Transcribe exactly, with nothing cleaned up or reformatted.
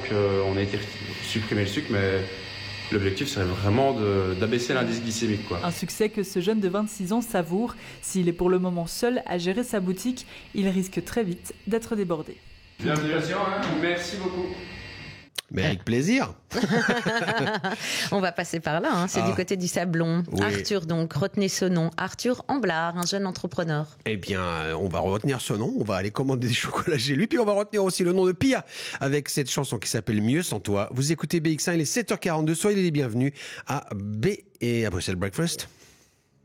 qu'on a été supprimer le sucre, mais l'objectif serait vraiment de, d'abaisser l'indice glycémique, quoi. Un succès que ce jeune de vingt-six ans savoure. S'il est pour le moment seul à gérer sa boutique, il risque très vite d'être débordé. Bienvenue, hein. Merci beaucoup. Mais avec plaisir. On va passer par là, hein. C'est ah. du côté du Sablon. Oui. Arthur, donc, retenez ce nom. Arthur Amblard, un jeune entrepreneur. Eh bien, on va retenir ce nom. On va aller commander des chocolats chez lui. Puis on va retenir aussi le nom de Pia avec cette chanson qui s'appelle Mieux sans toi. Vous écoutez B X un, il est sept heures quarante-deux. Soyez les bienvenus à B et à Bruxelles Breakfast.